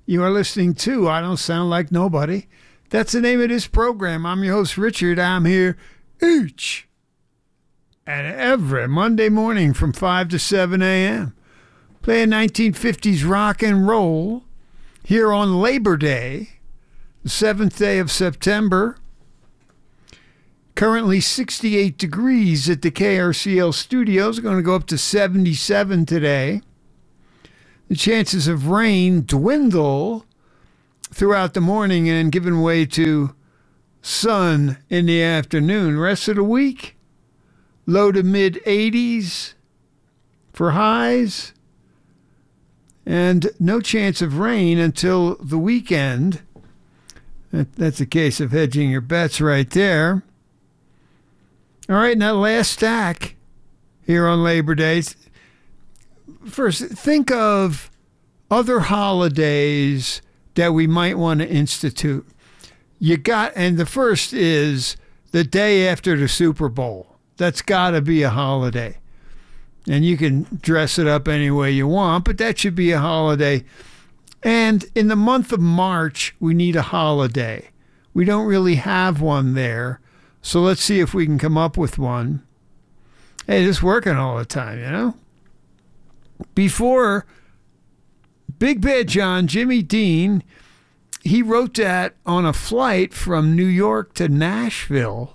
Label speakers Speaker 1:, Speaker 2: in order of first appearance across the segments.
Speaker 1: You are listening to I Don't Sound Like Nobody. That's the name of this program. I'm your host, Richard. I'm here each and every Monday morning from 5 to 7 a.m. playing 1950s rock and roll here on Labor Day, the 7th day of September. Currently 68 degrees at the KRCL studios. Going to go up to 77 today. The chances of rain dwindle throughout the morning and giving way to sun in the afternoon. Rest of the week, low to mid 80s for highs, and no chance of rain until the weekend. That's a case of hedging your bets right there. All right, now last stack here on Labor Day. First, think of other holidays that we might want to institute. And the first is the day after the Super Bowl. That's got to be a holiday. And you can dress it up any way you want, but that should be a holiday. And in the month of March, we need a holiday. We don't really have one there. So let's see if we can come up with one. Hey, it's working all the time, you know? Before Big Bad John, Jimmy Dean, he wrote that on a flight from New York to Nashville.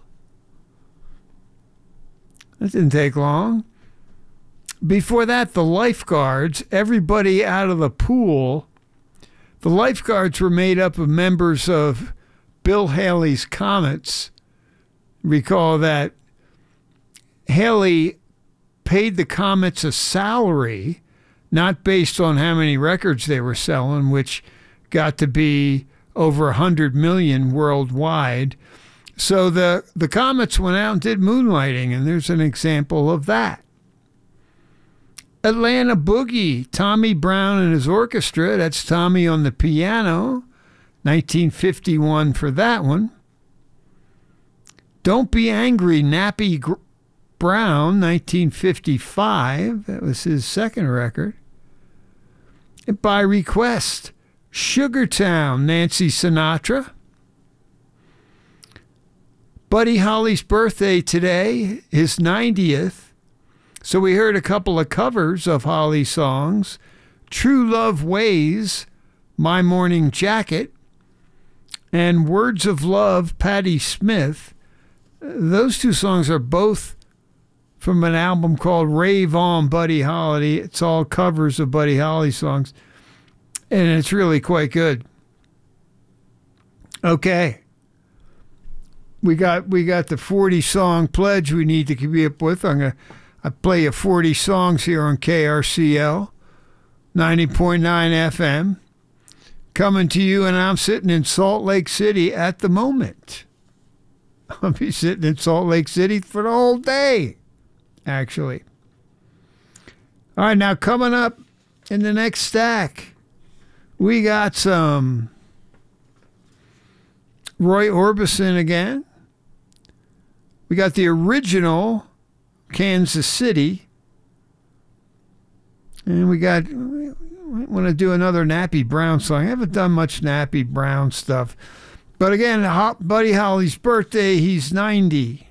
Speaker 1: That didn't take long. Before that, the lifeguards, everybody out of the pool. The lifeguards were made up of members of Bill Haley's Comets. Recall that Haley paid the Comets a salary, not based on how many records they were selling, which got to be over 100 million worldwide. So the Comets went out and did moonlighting, and there's an example of that. Atlanta Boogie, Tommy Brown and his orchestra. That's Tommy on the piano. 1951 for that one. Don't Be Angry, Nappy Brown, 1955. That was his second record. And By Request, Sugartown, Nancy Sinatra. Buddy Holly's birthday today, his 90th. So we heard a couple of covers of Holly songs. True Love Ways, My Morning Jacket, and Words of Love, Patti Smith. Those two songs are both from an album called Rave On, Buddy Holly. It's all covers of Buddy Holly songs, and it's really quite good. Okay. We got the 40-song pledge we need to keep up with. I play you 40 songs here on KRCL, 90.9 FM. Coming to you, and I'm sitting in Salt Lake City at the moment. I'll be sitting in Salt Lake City for the whole day, actually. All right, now coming up in the next stack, we got some Roy Orbison again. We got the original Kansas City. And we want to do another Nappy Brown song. I haven't done much Nappy Brown stuff. But again, Buddy Holly's birthday, he's 90.